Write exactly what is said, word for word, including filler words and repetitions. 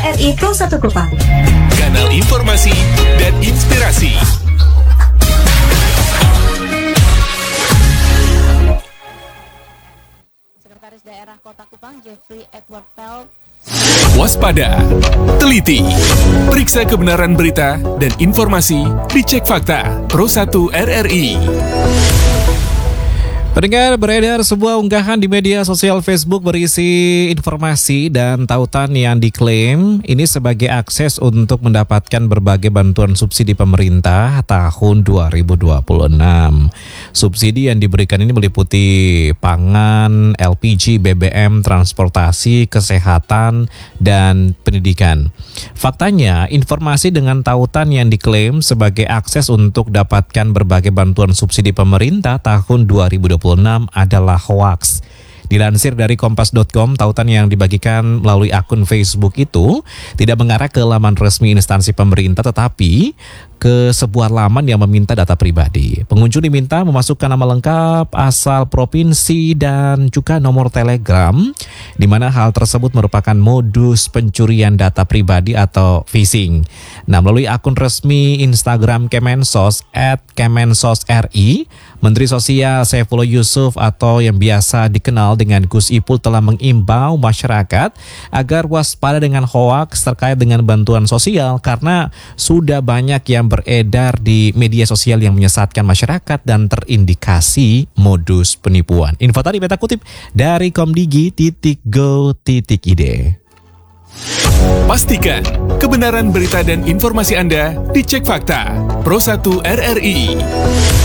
R I Pro satu Kupang. Kanal informasi dan inspirasi. Sekretaris Daerah Kota Kupang Jeffrey Edward Pell. Waspada, teliti, periksa kebenaran berita dan informasi, dicek fakta. Pro satu R R I. Pendengar, beredar sebuah unggahan di media sosial Facebook berisi informasi dan tautan yang diklaim ini sebagai akses untuk mendapatkan berbagai bantuan subsidi pemerintah tahun dua ribu dua puluh enam. Subsidi yang diberikan ini meliputi pangan, L P G, B B M, transportasi, kesehatan, dan pendidikan. Faktanya, informasi dengan tautan yang diklaim sebagai akses untuk dapatkan berbagai bantuan subsidi pemerintah tahun dua ribu dua puluh enam adalah hoaks. Dilansir dari kompas dot com, tautan yang dibagikan melalui akun Facebook itu tidak mengarah ke laman resmi instansi pemerintah tetapi ke sebuah laman yang meminta data pribadi. Pengunjung diminta memasukkan nama lengkap, asal provinsi, dan juga nomor telegram, di mana hal tersebut merupakan modus pencurian data pribadi atau phishing. Nah, melalui akun resmi Instagram Kemensos at Kemensos R I, Menteri Sosial Saifullah Yusuf atau yang biasa dikenal dengan Gus Ipul telah mengimbau masyarakat agar waspada dengan hoaks terkait dengan bantuan sosial karena sudah banyak yang beredar di media sosial yang menyesatkan masyarakat dan terindikasi modus penipuan. Info tadi beta kutip dari komdigi titik go titik id. Pastikan kebenaran berita dan informasi Anda dicek fakta. Pro satu R R I.